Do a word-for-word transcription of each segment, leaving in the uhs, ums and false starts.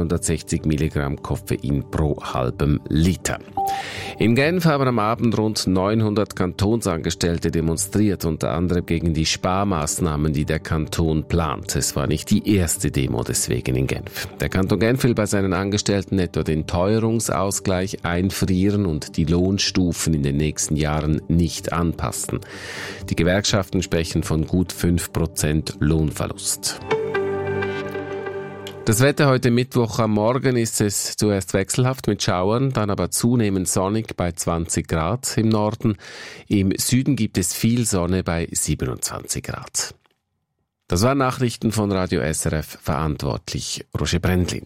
hundertsechzig Milligramm Koffein pro halbem Liter. In Genf haben am Abend rund neunhundert Kantonsangestellte demonstriert, unter anderem gegen die Sparmaßnahmen, die der Kanton plant. Es war nicht die erste Demo deswegen in Genf. Der Kanton Genf will bei seinen Angestellten etwa den Teuerungsausgleich einfrieren und die Lohnstufen in den nächsten Jahren nicht anpassen. Die Gewerkschaften sprechen von gut fünf Prozent Lohnverlust. Das Wetter heute Mittwoch am Morgen ist es zuerst wechselhaft mit Schauern, dann aber zunehmend sonnig bei zwanzig Grad im Norden. Im Süden gibt es viel Sonne bei siebenundzwanzig Grad. Das waren Nachrichten von Radio S R F, verantwortlich Roger Brendlin.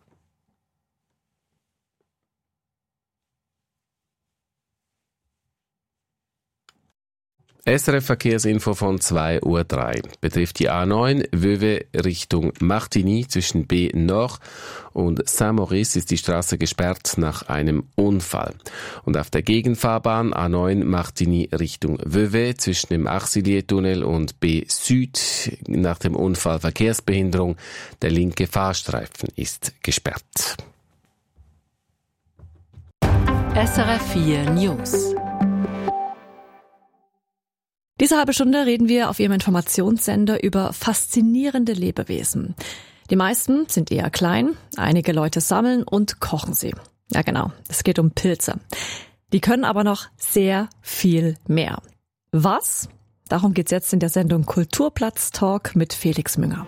S R F Verkehrsinfo von zwei Uhr drei betrifft die A neun Vevey Richtung Martigny zwischen B Nord und Saint-Maurice ist die Straße gesperrt nach einem Unfall. Und auf der Gegenfahrbahn A neun Martigny Richtung Vevey zwischen dem Arcillier-Tunnel und B Süd nach dem Unfall Verkehrsbehinderung. Der linke Fahrstreifen ist gesperrt. S R F vier News. Diese halbe Stunde reden wir auf Ihrem Informationssender über faszinierende Lebewesen. Die meisten sind eher klein, einige Leute sammeln und kochen sie. Ja genau, es geht um Pilze. Die können aber noch sehr viel mehr. Was? Darum geht's jetzt in der Sendung Kulturplatz Talk mit Felix Münger.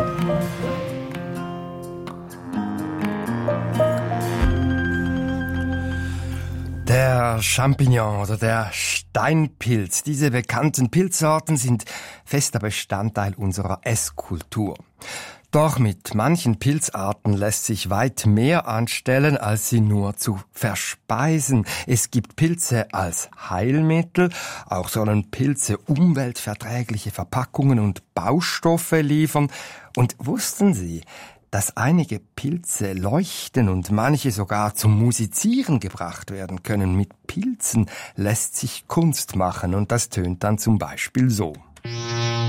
Der Champignon oder der Steinpilz, diese bekannten Pilzsorten sind fester Bestandteil unserer Esskultur. Doch mit manchen Pilzarten lässt sich weit mehr anstellen, als sie nur zu verspeisen. Es gibt Pilze als Heilmittel, auch sollen Pilze umweltverträgliche Verpackungen und Baustoffe liefern. Und wussten Sie, dass einige Pilze leuchten und manche sogar zum Musizieren gebracht werden können? Mit Pilzen lässt sich Kunst machen und das tönt dann zum Beispiel so.